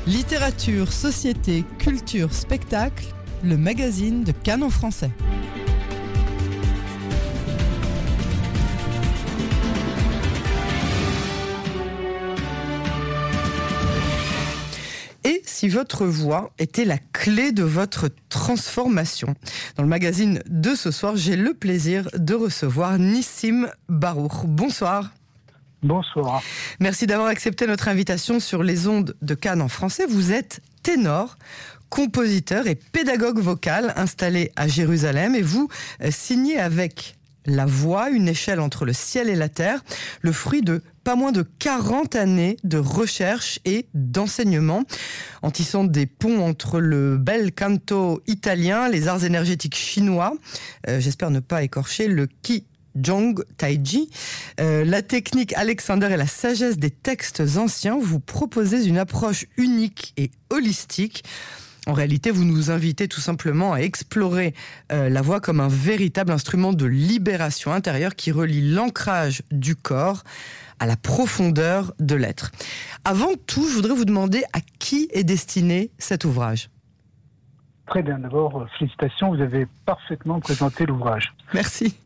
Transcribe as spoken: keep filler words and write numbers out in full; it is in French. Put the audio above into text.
Littérature, société, culture, spectacle, le magazine de Cannes en français. Et si votre voix était la clé de votre transformation? Dans le magazine de ce soir, j'ai le plaisir de recevoir Nissim Baruch. Bonsoir. Bonsoir. Merci d'avoir accepté notre invitation sur les ondes de Cannes en français. Vous êtes ténor, compositeur et pédagogue vocal installé à Jérusalem et vous signez avec La Voix, une échelle entre le ciel et la terre, le fruit de pas moins de quarante années de recherche et d'enseignement, en tissant des ponts entre le bel canto italien, les arts énergétiques chinois, euh, j'espère ne pas écorcher, le Qi Jong Taiji, euh, la technique Alexander et la sagesse des textes anciens. Vous proposez une approche unique et holistique. En réalité, vous nous invitez tout simplement à explorer euh, la voix comme un véritable instrument de libération intérieure qui relie l'ancrage du corps à la profondeur de l'être. Avant tout, je voudrais vous demander à qui est destiné cet ouvrage. Très bien. D'abord, félicitations, vous avez parfaitement présenté l'ouvrage. Merci.